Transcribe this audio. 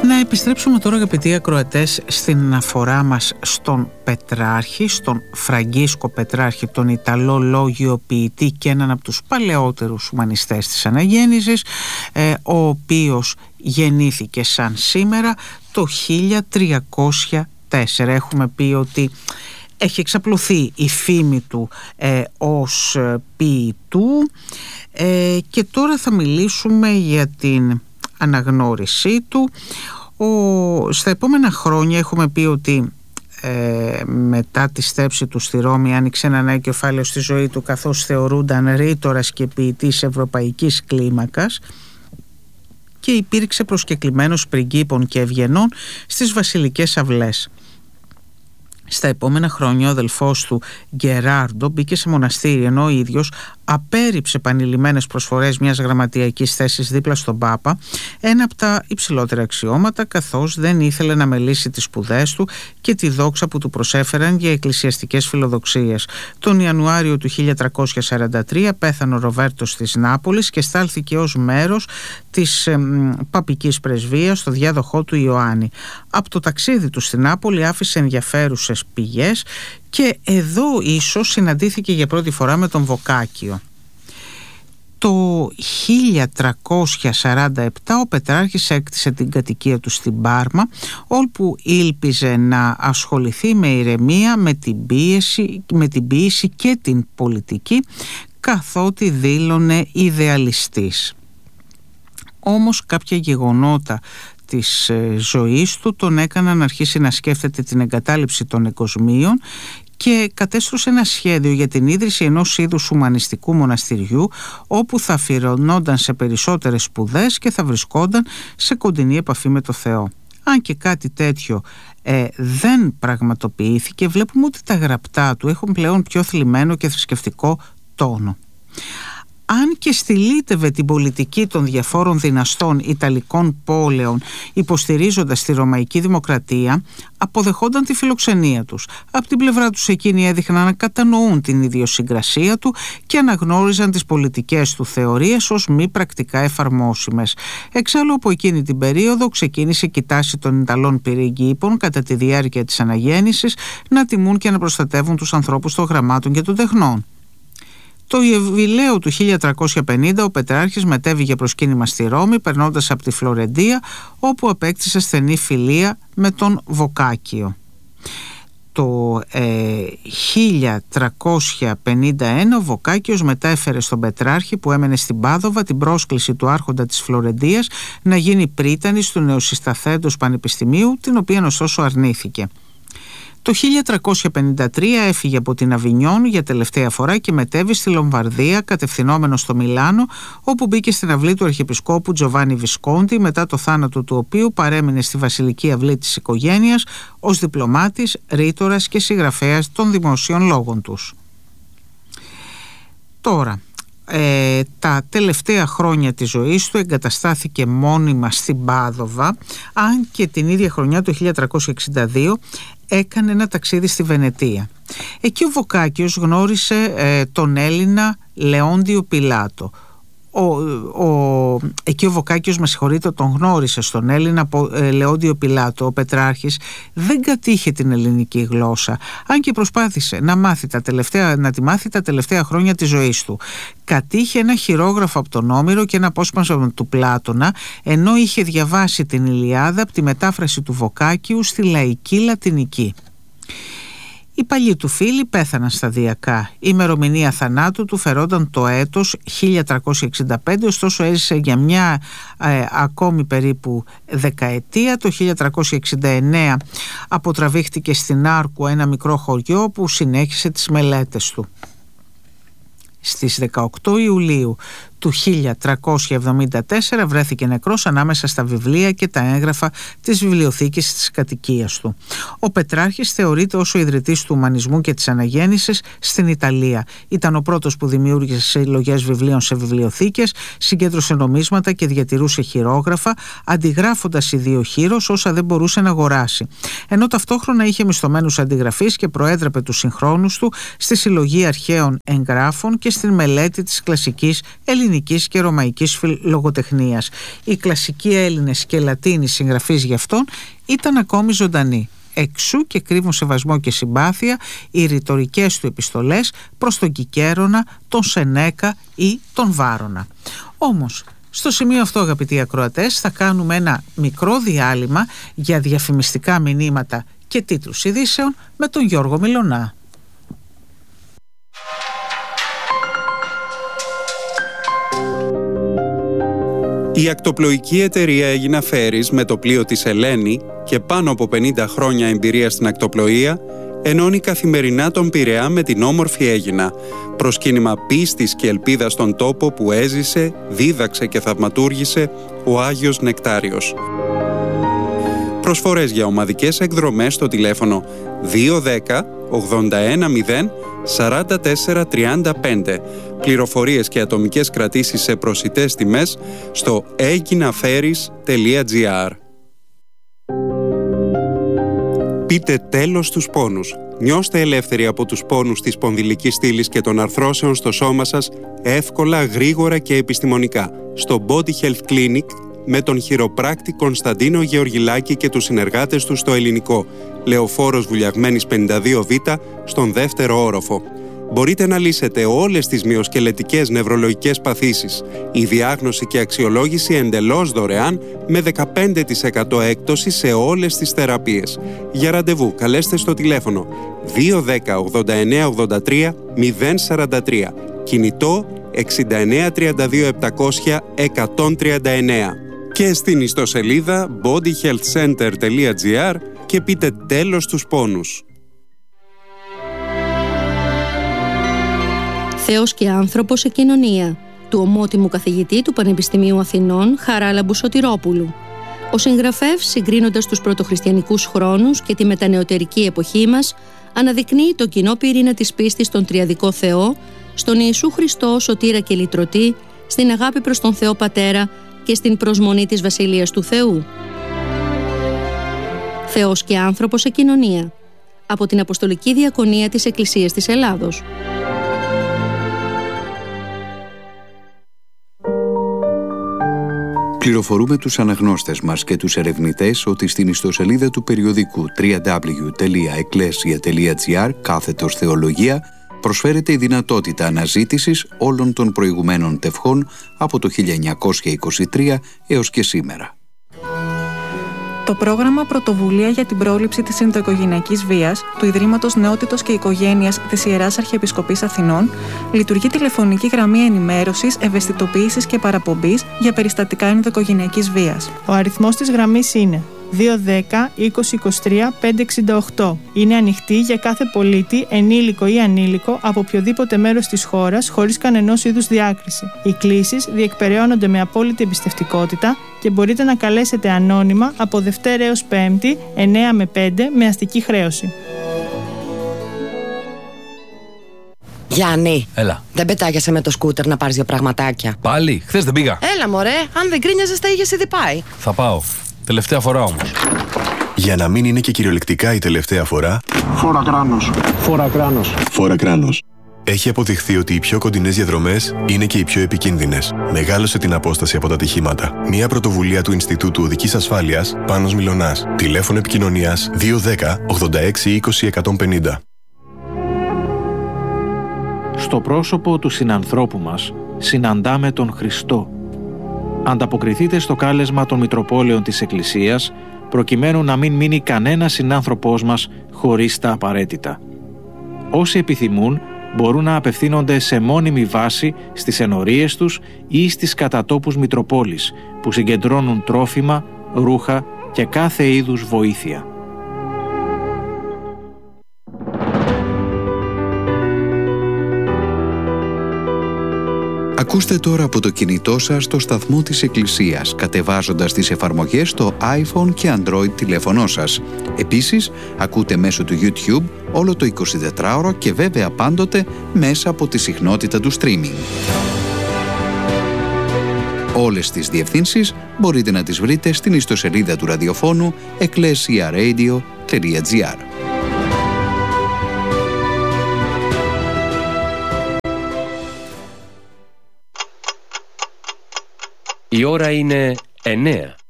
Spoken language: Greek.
Να επιστρέψουμε τώρα, αγαπητοί ακροατές, στην αναφορά μας στον Πετράρχη, στον Φραγκίσκο Πετράρχη, τον Ιταλό λόγιο ποιητή και έναν από τους παλαιότερους ουμανιστές της αναγέννησης, ο οποίος γεννήθηκε σαν σήμερα το 1304. Έχουμε πει ότι έχει εξαπλωθεί η φήμη του ως ποιητού και τώρα θα μιλήσουμε για την αναγνώρισή του. Στα επόμενα χρόνια έχουμε πει ότι μετά τη στέψη του στη Ρώμη άνοιξε ένα νέο κεφάλαιο στη ζωή του, καθώς θεωρούνταν ρήτορας και ποιητής ευρωπαϊκής κλίμακας και υπήρξε προσκεκλημένος πριγκίπων και ευγενών στις βασιλικές αυλές. Στα επόμενα χρόνια ο αδελφός του Γκεράρντο μπήκε σε μοναστήρι, ενώ ο ίδιος απέρριψε επανειλημμένες προσφορές μιας γραμματειακής θέσης δίπλα στον Πάπα, ένα από τα υψηλότερα αξιώματα, καθώς δεν ήθελε να μελήσει τις σπουδές του και τη δόξα που του προσέφεραν για εκκλησιαστικές φιλοδοξίες. Τον Ιανουάριο του 1343 πέθανε ο Ροβέρτος της Νάπολης και στάλθηκε ως μέρος της παπικής πρεσβείας στο διάδοχό του Ιωάννη. Από το ταξίδι του στην Νάπολη άφησε ενδιαφέρουσες πηγές και εδώ ίσως συναντήθηκε για πρώτη φορά με τον Βοκάκιο. Το 1347 ο Πετράρχης έκτισε την κατοικία του στην Πάρμα, όπου ήλπιζε να ασχοληθεί με ηρεμία, με την ποίηση και την πολιτική, καθότι δήλωνε ιδεαλιστής. Όμως κάποια γεγονότα της ζωής του τον έκαναν να αρχίσει να σκέφτεται την εγκατάλειψη των εγκοσμίων και κατέστρωσε ένα σχέδιο για την ίδρυση ενός είδους ουμανιστικού μοναστηριού, όπου θα αφιερωνόταν σε περισσότερες σπουδές και θα βρισκόταν σε κοντινή επαφή με το Θεό. Αν και κάτι τέτοιο δεν πραγματοποιήθηκε, βλέπουμε ότι τα γραπτά του έχουν πλέον πιο θλιμμένο και θρησκευτικό τόνο. Αν και στυλίτευε την πολιτική των διαφόρων δυναστών Ιταλικών πόλεων υποστηρίζοντας τη Ρωμαϊκή Δημοκρατία, αποδεχόταν τη φιλοξενία τους. Από την πλευρά τους εκείνοι έδειχναν να κατανοούν την ιδιοσυγκρασία του και αναγνώριζαν τις πολιτικές του θεωρίες ως μη πρακτικά εφαρμόσιμες. Εξάλλου από εκείνη την περίοδο ξεκίνησε και η τάση των Ιταλών πυριγκίπων κατά τη διάρκεια της αναγέννησης να τιμούν και να προστατεύουν τους ανθρώπους των γραμμάτων και των τεχνών. Το Ιουβιλέο του 1350 ο Πετράρχης μετέβη για προσκύνημα στη Ρώμη, περνώντας από τη Φλωρεντία, όπου απέκτησε στενή φιλία με τον Βοκάκιο. Το 1351 ο Βοκάκιος μετέφερε στον Πετράρχη, που έμενε στην Πάδοβα, την πρόσκληση του άρχοντα της Φλωρεντίας να γίνει πρίτανης του νεοσυσταθέντος πανεπιστημίου, την οποία ωστόσο αρνήθηκε. Το 1353 έφυγε από την Αβινιόν για τελευταία φορά και μετέβη στη Λομβαρδία, κατευθυνόμενο στο Μιλάνο, όπου μπήκε στην αυλή του Αρχιεπισκόπου Τζοβάνι Βισκόντι, μετά το θάνατο του οποίου παρέμεινε στη βασιλική αυλή της οικογένειας ως διπλωμάτης, ρήτορας και συγγραφέας των δημοσίων λόγων τους. Τώρα, τα τελευταία χρόνια της ζωής του εγκαταστάθηκε μόνιμα στην Πάδοβα, αν και την ίδια χρονιά, το 1362, έκανε ένα ταξίδι στη Βενετία. Εκεί ο Βοκάκιος γνώρισε τον Έλληνα Λεόντιο Πιλάτο. Εκεί ο Βοκάκιος, τον γνώρισε στον Έλληνα Λεόντιο Πιλάτο. Ο Πετράρχης δεν κατήχε την ελληνική γλώσσα, αν και προσπάθησε να τη μάθει τα τελευταία χρόνια της ζωής του. Κατήχε ένα χειρόγραφο από τον Όμηρο και ένα απόσπασμα του Πλάτωνα, ενώ είχε διαβάσει την Ηλιάδα από τη μετάφραση του Βοκάκιου στη λαϊκή λατινική. Οι παλιοί του φίλοι πέθαναν σταδιακά. Η ημερομηνία θανάτου του φερόταν το έτος 1365, ωστόσο έζησε για μια ακόμη περίπου δεκαετία. Το 1369 αποτραβήχτηκε στην Άρκου, ένα μικρό χωριό, που συνέχισε τις μελέτες του. Στις 18 Ιουλίου του 1374 βρέθηκε νεκρός ανάμεσα στα βιβλία και τα έγγραφα της βιβλιοθήκης της κατοικίας του. Ο Πετράρχης θεωρείται ως ο ιδρυτής του ουμανισμού και της αναγέννησης στην Ιταλία. Ήταν ο πρώτος που δημιούργησε συλλογές βιβλίων σε βιβλιοθήκες, συγκέντρωσε νομίσματα και διατηρούσε χειρόγραφα, αντιγράφοντας ιδιοχείρως όσα δεν μπορούσε να αγοράσει. Ενώ ταυτόχρονα είχε μισθωμένους αντιγραφείς και προέδρεπε τους συγχρόνους του στη συλλογή αρχαίων εγγράφων και στην μελέτη της κλασικής ελληνικής λατινικής και ρωμαϊκής λογοτεχνίας. Οι κλασικοί Έλληνες και Λατίνοι συγγραφείς γι' αυτόν ήταν ακόμη ζωντανοί. Εξού και κρύβουν σεβασμό και συμπάθεια οι ρητορικές του επιστολές προς τον Κικέρονα, τον Σενέκα ή τον Βάρονα. Όμως, στο σημείο αυτό, αγαπητοί ακροατές, θα κάνουμε ένα μικρό διάλειμμα για διαφημιστικά μηνύματα και τίτλους ειδήσεων με τον Γιώργο Μιλωνά. Η ακτοπλοϊκή εταιρεία Αίγινα Φέρις με το πλοίο της Ελένη και πάνω από 50 χρόνια εμπειρία στην ακτοπλοεία ενώνει καθημερινά τον Πειραιά με την όμορφη Αίγινα, προσκύνημα πίστης και ελπίδας στον τόπο που έζησε, δίδαξε και θαυματούργησε ο Άγιος Νεκτάριος. Προσφορές για ομαδικές εκδρομές στο τηλέφωνο 210 81 0 44 35. Πληροφορίες και ατομικές κρατήσεις σε προσιτές τιμές στο aeginaferis.gr. Πείτε τέλος στους πόνους. Νιώστε ελεύθεροι από τους πόνους της σπονδυλικής στήλης και των αρθρώσεων στο σώμα σας εύκολα, γρήγορα και επιστημονικά στο Body Health Clinic με τον χειροπράκτη Κωνσταντίνο Γεωργιλάκη και τους συνεργάτες του στο Ελληνικό, Λεωφόρος Βουλιαγμένης 52Β, στον δεύτερο όροφο. Μπορείτε να λύσετε όλες τις μυοσκελετικές νευρολογικές παθήσεις. Η διάγνωση και αξιολόγηση εντελώς δωρεάν με 15% έκπτωση σε όλες τις θεραπείες. Για ραντεβού καλέστε στο τηλέφωνο 210 89 83 043. Κινητό 69 32 700 139. Και στην ιστοσελίδα bodyhealthcenter.gr και πείτε τέλος στους πόνους. Θεός και άνθρωπος σε κοινωνία, του ομότιμου καθηγητή του Πανεπιστημίου Αθηνών Χαράλαμπου Σωτηρόπουλου. Ο συγγραφεύς, συγκρίνοντας τους πρωτοχριστιανικούς χρόνους και τη μετανεωτερική εποχή μας, αναδεικνύει το κοινό πυρήνα της πίστης στον τριαδικό Θεό, στον Ιησού Χριστό σωτήρα και λυτρωτή, στην αγάπη προς τον Θεό Πατέρα και στην προσμονή της Βασιλείας του Θεού. Θεός και άνθρωπος σε κοινωνία, από την Αποστολική Διακονία της Εκκλησίας της Ελλάδος. Πληροφορούμε τους αναγνώστες μας και τους ερευνητές ότι στην ιστοσελίδα του περιοδικού www.ecclesia.gr/θεολογία προσφέρεται η δυνατότητα αναζήτησης όλων των προηγουμένων τευχών από το 1923 έως και σήμερα. Το πρόγραμμα Πρωτοβουλία για την πρόληψη της ενδοοικογενειακής βίας του Ιδρύματος Νεότητος και Οικογένειας της Ιεράς Αρχιεπισκοπής Αθηνών λειτουργεί τηλεφωνική γραμμή ενημέρωσης, ευαισθητοποίησης και παραπομπής για περιστατικά ενδοοικογενειακής βίας. Ο αριθμός της γραμμής είναι 210 2023 568. Είναι ανοιχτή για κάθε πολίτη, ενήλικο ή ανήλικο, από οποιοδήποτε μέρος της χώρας, χωρίς κανενός είδους διάκριση. Οι κλήσεις διεκπεραιώνονται με απόλυτη εμπιστευτικότητα και μπορείτε να καλέσετε ανώνυμα από Δευτέρα έως Πέμπτη, 9 με 5, με αστική χρέωση. Γιάννη, έλα. Δεν πετάγεσαι με το σκούτερ να πάρεις δύο πραγματάκια? Πάλι, χθες δεν πήγα. Έλα μωρέ, αν δεν γκρίνιαζες τα είχες ήδη πάει. Θα πάω. Τελευταία φορά όμως. Για να μην είναι και κυριολεκτικά η τελευταία φορά, φόρα κράνος. Φόρα κράνος. Φόρα κράνος. Έχει αποδειχθεί ότι οι πιο κοντινές διαδρομές είναι και οι πιο επικίνδυνες. Μεγάλωσε την απόσταση από τα ατυχήματα. Μια πρωτοβουλία του Ινστιτούτου Οδικής Ασφάλειας, Πάνος Μιλωνάς. Τηλέφωνο επικοινωνίας 210 86 20 150. Στο πρόσωπο του συνανθρώπου μας συναντάμε τον Χριστό. Ανταποκριθείτε στο κάλεσμα των Μητροπόλεων της Εκκλησίας, προκειμένου να μην μείνει κανένας συνάνθρωπός μας χωρίς τα απαραίτητα. Όσοι επιθυμούν, μπορούν να απευθύνονται σε μόνιμη βάση στις ενορίες τους ή στις κατατόπους Μητροπόλεις, που συγκεντρώνουν τρόφιμα, ρούχα και κάθε είδους βοήθεια. Ακούστε τώρα από το κινητό σας το σταθμό της Εκκλησίας, κατεβάζοντας τις εφαρμογές στο iPhone και Android τηλέφωνό σας. Επίσης, ακούτε μέσω του YouTube όλο το 24ωρο και βέβαια πάντοτε μέσα από τη συχνότητα του streaming. Όλες τις διευθύνσεις μπορείτε να τις βρείτε στην ιστοσελίδα του ραδιοφώνου ecclesiaradio.gr. Η ώρα είναι 9.